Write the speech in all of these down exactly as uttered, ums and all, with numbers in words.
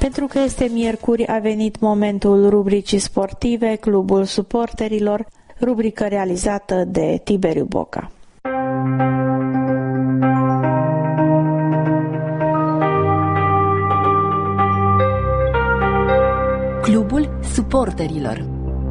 Pentru că este miercuri, a venit momentul rubricii sportive, Clubul Suporterilor, rubrică realizată de Tiberiu Boca. Clubul Suporterilor.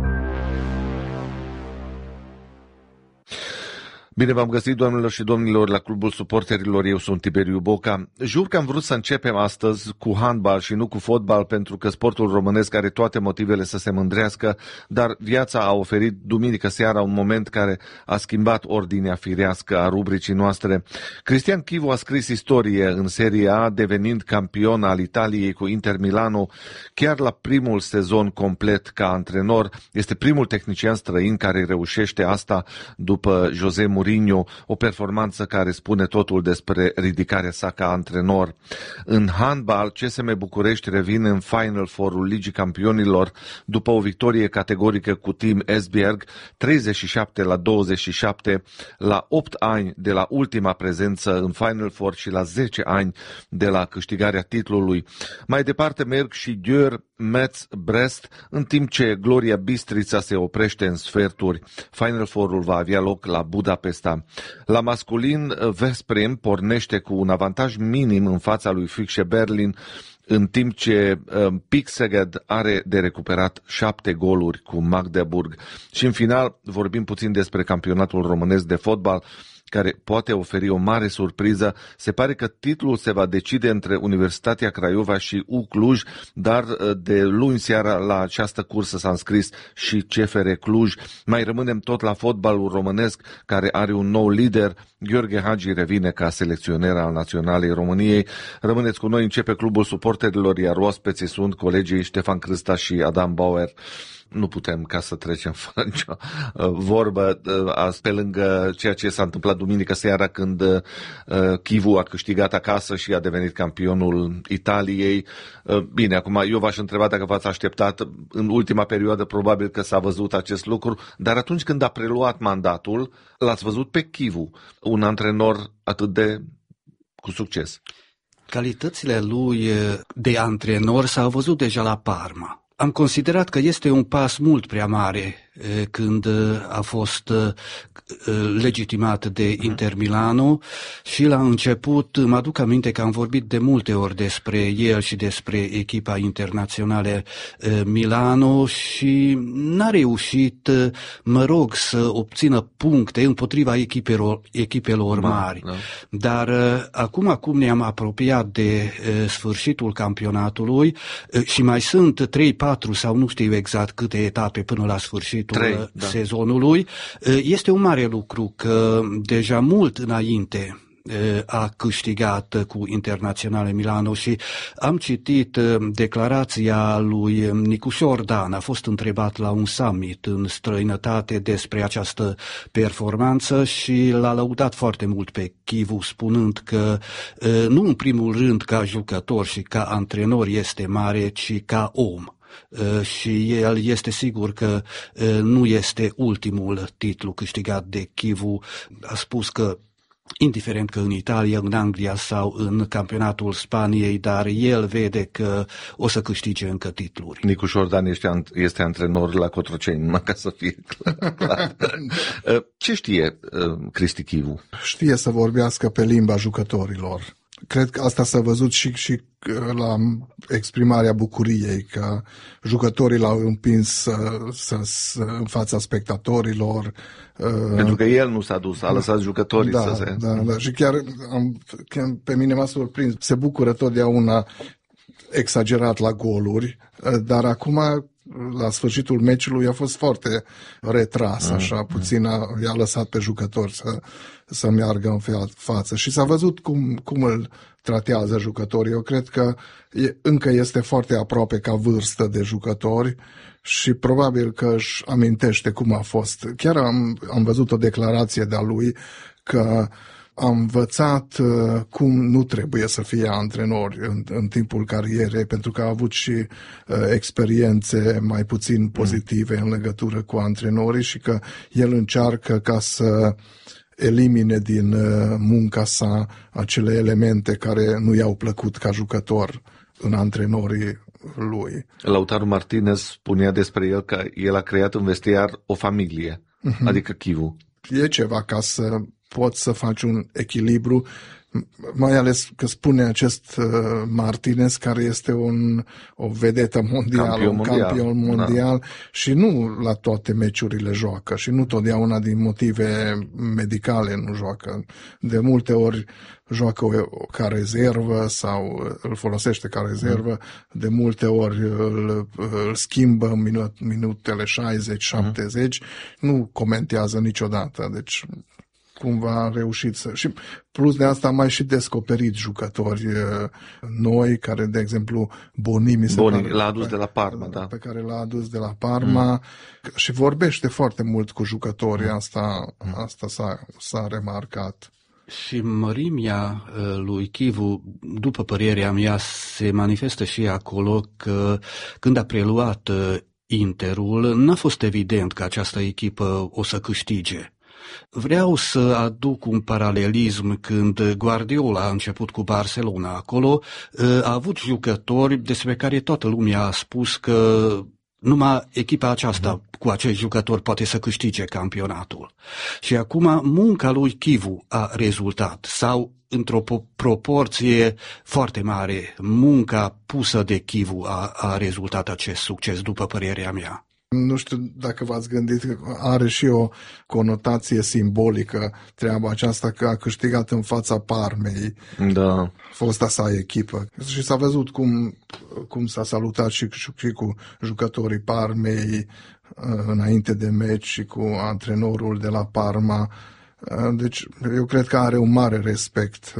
Bine v-am găsit, doamnelor și domnilor, la Clubul Suporterilor. Eu sunt Tiberiu Boca. Jur că am vrut să începem astăzi cu handbal și nu cu fotbal, pentru că sportul românesc are toate motivele să se mândrească, dar viața a oferit duminică seara un moment care a schimbat ordinea firească a rubricii noastre. Cristian Chivu a scris istorie în Serie A, devenind campion al Italiei cu Inter Milano, chiar la primul sezon complet ca antrenor. Este primul tehnician străin care reușește asta după José Mourinho, o performanță care spune totul despre ridicarea sa ca antrenor. În handbal, C S M București revine în Final Four-ul Ligii Campionilor după o victorie categorică cu Team Esbjerg, treizeci și șapte la douăzeci și șapte, la opt ani de la ultima prezență în Final Four și la zece ani de la câștigarea titlului. Mai departe merg și Győr, Metz, Brest, în timp ce Gloria Bistrița se oprește în sferturi. Final Four-ul va avea loc la Budapesta. La masculin, Veszprém pornește cu un avantaj minim în fața lui Füchse Berlin, în timp ce uh, Pick Szeged are de recuperat șapte goluri cu Magdeburg. Și în final vorbim puțin despre campionatul românesc de fotbal, care poate oferi o mare surpriză. Se pare că titlul se va decide între Universitatea Craiova și U Cluj, dar de luni seara la această cursă s-a înscris și C F R Cluj. Mai rămânem tot la fotbalul românesc, care are un nou lider. Gheorghe Hagi revine ca selecționer al Naționalei României. Rămâneți cu noi, începe Clubul Suporterilor, iar oaspeții sunt colegii Ștefan Crâsta și Adam Bauer. Nu putem ca să trecem fără nicio vorbă pe lângă ceea ce s-a întâmplat duminică seara, când Chivu a câștigat acasă și a devenit campionul Italiei. Bine, acum eu v-aș întreba dacă v-ați așteptat. În ultima perioadă probabil că s-a văzut acest lucru, dar atunci când a preluat mandatul, l-ați văzut pe Chivu, un antrenor atât de cu succes. Calitățile lui de antrenor s-au văzut deja la Parma. Am considerat că este un pas mult prea mare când a fost legitimat de Inter Milano și la început mă aduc aminte că am vorbit de multe ori despre el și despre echipa internațională Milano și n-a reușit, mă rog, să obțină puncte împotriva echipelor, echipelor mari. Da, da. Dar acum, acum ne-am apropiat de sfârșitul campionatului și mai sunt trei patru sau nu știu exact câte etape până la sfârșit Trei, da. sezonului. Este un mare lucru că deja mult înainte a câștigat cu Internaționale Milano și am citit declarația lui Nicu Șordan. A fost întrebat la un summit în străinătate despre această performanță și l-a lăudat foarte mult pe Chivu, spunând că nu în primul rând ca jucător și ca antrenor este mare, ci ca om. Uh, și el este sigur că uh, nu este ultimul titlu câștigat de Chivu. A spus că indiferent că în Italia, în Anglia sau în campionatul Spaniei, dar el vede că o să câștige încă titluri. Nicu Șordan este, este antrenor la Cotroceni, numai ca să fie clar. Ce știe Cristi Chivu? Știe să vorbească pe limba jucătorilor. Cred că asta s-a văzut și, și la exprimarea bucuriei, că jucătorii l-au împins să, să, să, în fața spectatorilor. Pentru că el nu s-a dus, a lăsat jucătorii da, să se... Da, da, și chiar am, pe mine m-a surprins. Se bucură totdeauna exagerat la goluri, dar acum la sfârșitul meciului a fost foarte retras, așa, puțin a, i-a lăsat pe jucători să, să meargă în față și s-a văzut cum, cum îl tratează jucătorii. Eu cred că e, încă este foarte aproape ca vârstă de jucători și probabil că își amintește cum a fost. Chiar am, am văzut o declarație de-a lui că a învățat uh, cum nu trebuie să fie antrenori în, în timpul carierei, pentru că a avut și uh, experiențe mai puțin pozitive în legătură cu antrenorii și că el încearcă ca să elimine din munca sa acele elemente care nu i-au plăcut ca jucător în antrenorii lui. Lautaro Martinez spunea despre el că el a creat în vestiar o familie, uh-huh. adică Chivu. E ceva ca să poți să faci un echilibru, mai ales că spune acest Martinez, care este un, o vedetă mondială, campion un campion mondial, mondial da. Și nu la toate meciurile joacă și nu totdeauna din motive medicale nu joacă. De multe ori joacă ca rezervă sau îl folosește ca rezervă, mm. de multe ori îl, îl schimbă în minut, minutele șaizeci șaptezeci, mm. nu comentează niciodată, deci cumva a reușit să... Și plus de asta am mai și descoperit jucători noi, care, de exemplu, Boni, mi se Boni pare, l-a adus pe, de la Parma, da. Pe care l-a adus de la Parma mm. și vorbește foarte mult cu jucătorii, asta, mm. asta s-a, s-a remarcat. Și mărimea lui Chivu, după părerea mea, se manifestă și acolo că când a preluat Interul, n-a fost evident că această echipă o să câștige. Vreau să aduc un paralelism când Guardiola a început cu Barcelona. Acolo a avut jucători despre care toată lumea a spus că numai echipa aceasta cu acești jucători poate să câștige campionatul. Și acum munca lui Chivu a rezultat, sau într-o proporție foarte mare, munca pusă de Chivu a, a rezultat acest succes, după părerea mea. Nu știu dacă v-ați gândit că are și o conotație simbolică treaba aceasta, că a câștigat în fața Parmei, da. fosta sa echipă. Și s-a văzut cum, cum s-a salutat și, și cu jucătorii Parmei înainte de meci și cu antrenorul de la Parma. Deci eu cred că are un mare respect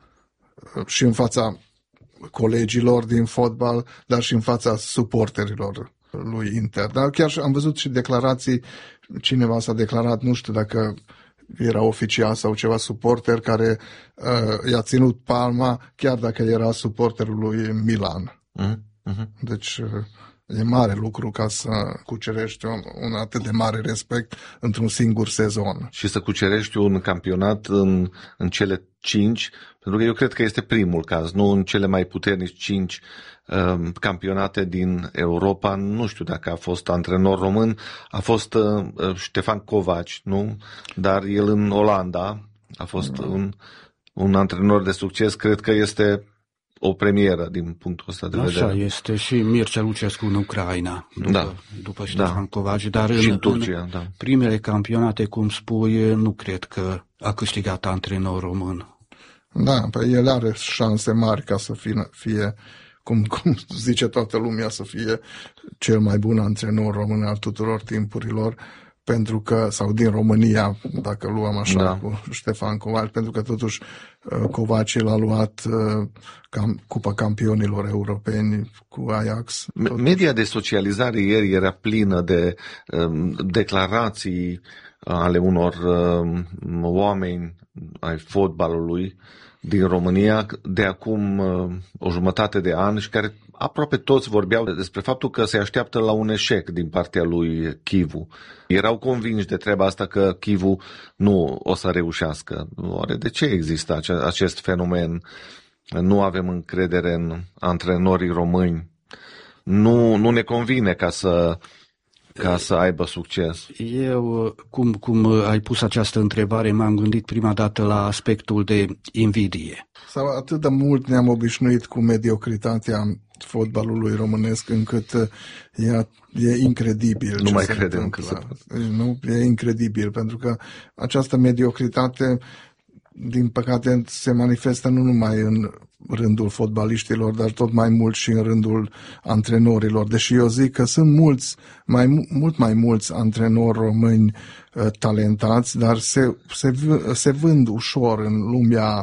și în fața colegilor din fotbal, dar și în fața suporterilor lui Inter. Dar chiar am văzut și declarații, cineva s-a declarat, nu știu dacă era oficial sau ceva, suporter care uh, i-a ținut palma chiar dacă era suporterul lui Milan. Uh-huh. Deci uh, e mare lucru ca să cucerești un, un atât de mare respect într-un singur sezon. Și să cucerești un campionat în, în cele cinci, pentru că eu cred că este primul caz, nu în cele mai puternici cinci uh, campionate din Europa. Nu știu dacă a fost antrenor român, a fost uh, Ștefan Covaci, nu? Dar el în Olanda a fost da. un, un antrenor de succes, cred că este o premieră din punctul ăsta de Așa vedere. Așa este și Mircea Lucescu în Ucraina, după, da. după Ștefan da. Covaci, dar și în, în Turcia, în da. primele campionate, cum spui, nu cred că a câștigat antrenor român. Da, pe el are șanse mari ca să fie, fie cum, cum zice toată lumea, să fie cel mai bun antrenor român al tuturor timpurilor, pentru că, sau din România, dacă luăm așa da. cu Ștefan Covaci, pentru că totuși Covaci l-a luat cam, Cupa Campionilor Europeni cu Ajax. Totuși. Media de socializare ieri era plină de um, declarații ale unor um, oameni ai fotbalului din România de acum uh, o jumătate de an și care aproape toți vorbeau despre faptul că se așteaptă la un eșec din partea lui Chivu. Erau convinși de treaba asta că Chivu nu o să reușească. Oare de ce există acest fenomen? Nu avem încredere în antrenorii români. Nu, nu ne convine ca să ca să aibă succes. Eu, cum, cum ai pus această întrebare, m-am gândit prima dată la aspectul de invidie. Sau atât de mult ne-am obișnuit cu mediocritatea fotbalului românesc, încât e, e incredibil. Nu mai credem că se poate. Nu, e incredibil, pentru că această mediocritate, din păcate, se manifestă nu numai în rândul fotbaliștilor, dar tot mai mult și în rândul antrenorilor. Deși eu zic că sunt mulți, mai, mult mai mulți antrenori români uh, talentați, dar se, se, se vând ușor în lumea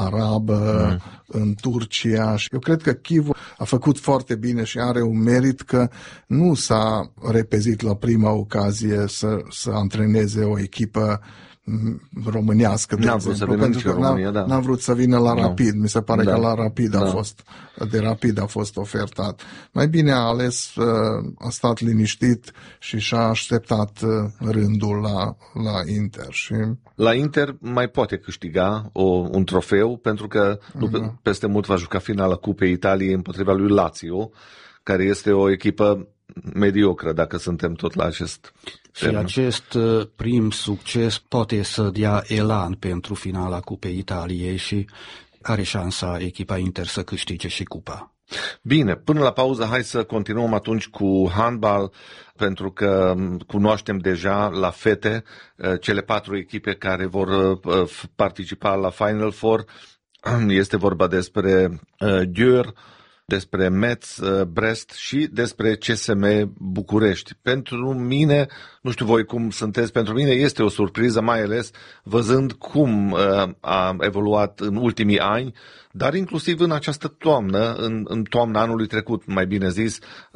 arabă, mm. în Turcia. Eu cred că Chivu a făcut foarte bine și are un merit că nu s-a repezit la prima ocazie să, să antreneze o echipă românească, de n-a vrut exemplu, să vină pentru că în România, da. n-a vrut să vină la No. Rapid. Mi se pare da. că la Rapid da. a fost, de Rapid a fost ofertat. Mai bine a ales, a stat liniștit și și-a așteptat rândul la, la Inter. Și... La Inter mai poate câștiga o, un trofeu, pentru că nu Da. peste mult va juca finala Cupei Italiei împotriva lui Lazio, care este o echipă mediocră, dacă suntem tot la acest Și termen. acest prim succes poate să dea elan pentru finala Cupei Italiei și are șansa echipa Inter să câștige și cupa. Bine, până la pauză hai să continuăm atunci cu handbal, pentru că cunoaștem deja la fete cele patru echipe care vor participa la Final Four. Este vorba despre Győr, despre Metz, Brest și despre C S M București. Pentru mine, nu știu voi cum sunteți, pentru mine este o surpriză, mai ales văzând cum a evoluat în ultimii ani, dar inclusiv în această toamnă, în, în toamna anului trecut, mai bine zis,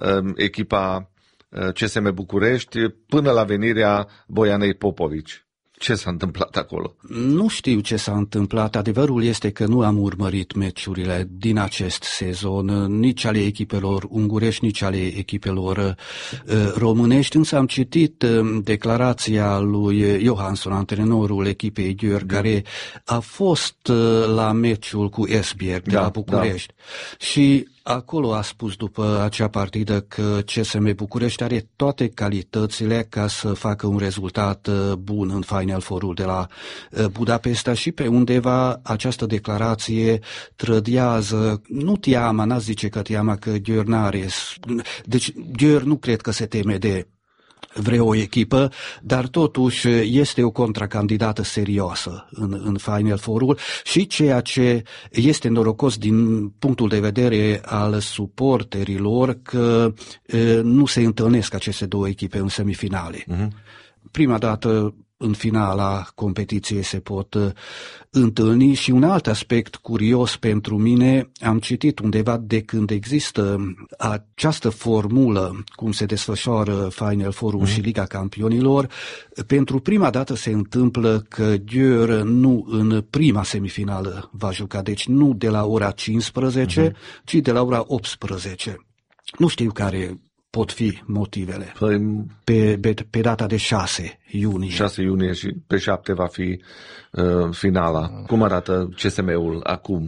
echipa C S M București, până la venirea Boianei Popovici. Ce s-a întâmplat acolo? Nu știu ce s-a întâmplat. Adevărul este că nu am urmărit meciurile din acest sezon, nici ale echipelor ungurești, nici ale echipelor uh, românești, însă am citit uh, declarația lui Johansson, antrenorul echipei Győr, da. care a fost uh, la meciul cu Esbjerg de da, la București. Da. Și acolo a spus după acea partidă că C S M București are toate calitățile ca să facă un rezultat bun în Final Four-ul de la Budapesta și pe undeva această declarație trădează, nu teama, n-a zice că teama că Győr n-are, deci Győr nu cred că se teme de vreo echipă, dar totuși este o contracandidată serioasă în, în Final Four-ul și ceea ce este norocos din punctul de vedere al suporterilor că e, nu se întâlnesc aceste două echipe în semifinale. Uh-huh. Prima dată în finala competiției se pot întâlni și un alt aspect curios pentru mine, am citit undeva de când există această formulă, cum se desfășoară Final Four-ul mm. și Liga Campionilor, pentru prima dată se întâmplă că Győr nu în prima semifinală va juca, deci nu de la ora cincisprezece, mm-hmm. ci de la ora optsprezece. Nu știu care pot fi motivele. Păi, pe, pe, pe data de șase iunie. șase iunie și pe șapte va fi uh, finala. Cum arată C S M-ul acum?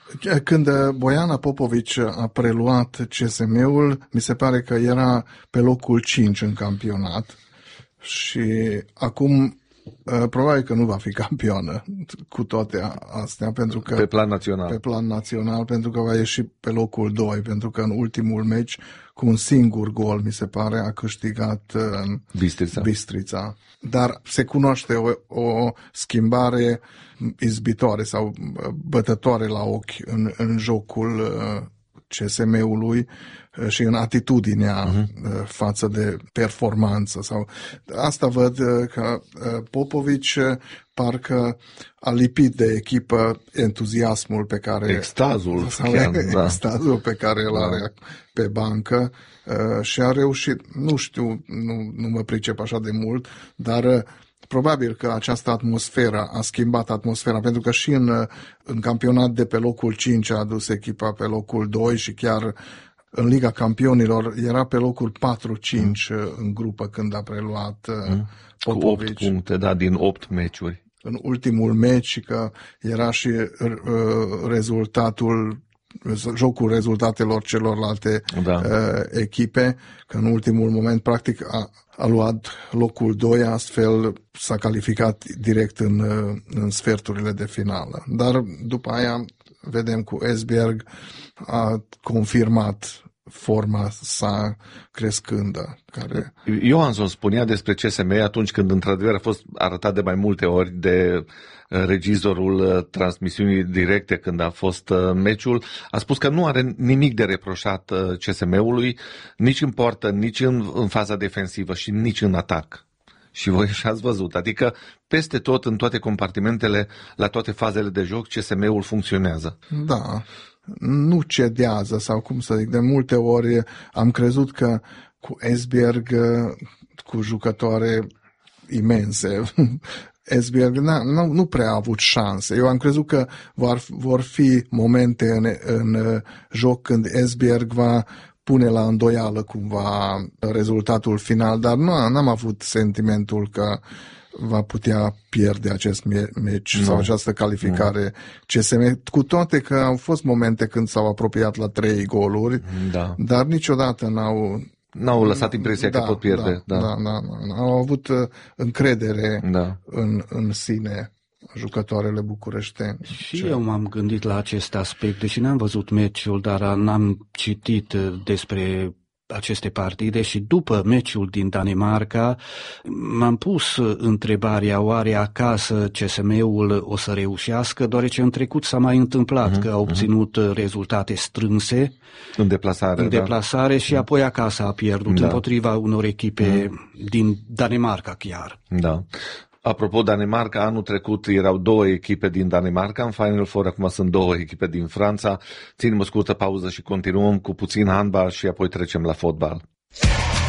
Când Boiana Popovici a preluat C S M-ul, mi se pare că era pe locul cinci în campionat și acum probabil că nu va fi campioană cu toate astea, pentru că pe plan național. Pe plan național, pentru că va ieși pe locul doi, pentru că în ultimul meci cu un singur gol, mi se pare, a câștigat Bistrița. Bistrița. Dar se cunoaște o, o schimbare izbitoare sau bătătoare la ochi în, în jocul C S M-ului și în atitudinea uh-huh. față de performanță. Sau asta văd că Popovici parcă a lipit de echipă entuziasmul pe care extazul, sau chiar, extazul da. pe care îl are da. pe bancă și a reușit, nu știu, nu, nu mă pricep așa de mult, dar probabil că această atmosferă a schimbat atmosfera, pentru că și în, în campionat de pe locul cinci a adus echipa pe locul doi și chiar în Liga Campionilor era pe locul patru cinci mm. în grupă când a preluat mm. Popovici. Cu opt puncte, da, din opt meciuri. În ultimul meci, că era și uh, rezultatul jocul rezultatelor celorlalte da. uh, echipe, că în ultimul moment practic a, a luat locul doi, astfel s-a calificat direct în, uh, în sferturile de finală. Dar după aia vedem cu Esbjerg a confirmat forma sa crescândă. Care... Johansson spunea despre C S M atunci când într-adevăr a fost arătat de mai multe ori de regizorul transmisiunii directe când a fost meciul, a spus că nu are nimic de reproșat C S M-ului, nici în poartă, nici în, în faza defensivă și nici în atac. Și voi și ați văzut, adică peste tot, în toate compartimentele, la toate fazele de joc, C S M-ul funcționează. Da, nu cedează, sau cum să zic, de multe ori am crezut că cu Esbjerg, cu jucătoare imense, Esbjerg nu, nu prea a avut șanse. Eu am crezut că vor, vor fi momente în, în joc când Esbjerg va pune la îndoială cumva rezultatul final, dar nu n-am avut sentimentul că va putea pierde acest meci no. sau această calificare no. C S M, cu toate că au fost momente când s-au apropiat la trei goluri, da. dar niciodată n-au N-au lăsat impresia da, că pot pierde. Da, da. Da, da, da. Au avut încredere da. în, în sine jucătoarele bucureșteni. Și Ce? eu m-am gândit la acest aspect, deși n-am văzut meciul, dar n-am citit despre aceste partide și după meciul din Danemarca m-am pus întrebarea oare acasă C S M-ul o să reușească, deoarece în trecut s-a mai întâmplat uh-huh, că a obținut uh-huh. rezultate strânse în deplasare, în deplasare da. și apoi acasă a pierdut da. împotriva unor echipe uh-huh. din Danemarca chiar. Da. Apropo, Danemarca, anul trecut erau două echipe din Danemarca în Final Four, acum sunt două echipe din Franța. Ținem o scurtă pauză și continuăm cu puțin handbal și apoi trecem la fotbal.